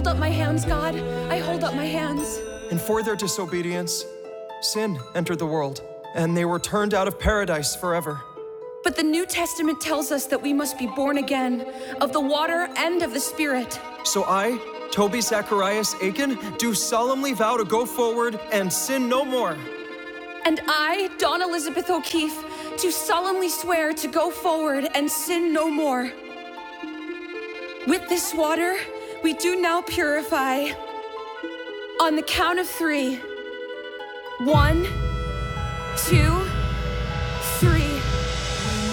hold up my hands, God. I hold up my hands. And for their disobedience, sin entered the world, and they were turned out of paradise forever. But the New Testament tells us that we must be born again, of the water and of the Spirit. So I, Toby Zacharias Aiken, do solemnly vow to go forward and sin no more. And I, Dawn Elizabeth O'Keefe, do solemnly swear to go forward and sin no more. With this water, we do now purify. On the count of 3. 1, 2,